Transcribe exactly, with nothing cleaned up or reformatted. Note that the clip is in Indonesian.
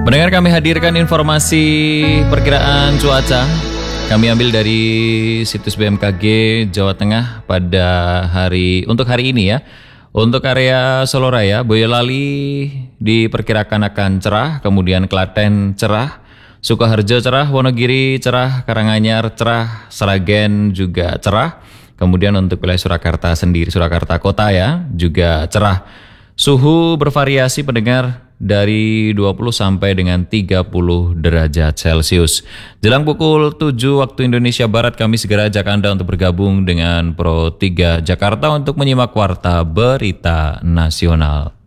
Mendengar kami hadirkan informasi perkiraan cuaca. Kami ambil dari situs B M K G Jawa Tengah pada hari untuk hari ini ya. Untuk area Soloraya, Boyolali diperkirakan akan cerah, kemudian Klaten cerah, Sukoharjo cerah, Wonogiri cerah, Karanganyar cerah, Sragen juga cerah. Kemudian untuk wilayah Surakarta sendiri, Surakarta kota ya, juga cerah. Suhu bervariasi pendengar dari dua puluh sampai dengan tiga puluh derajat Celcius. Jelang pukul tujuh waktu Indonesia Barat kami segera ajak Anda untuk bergabung dengan Pro tiga Jakarta untuk menyimak Warta Berita Nasional.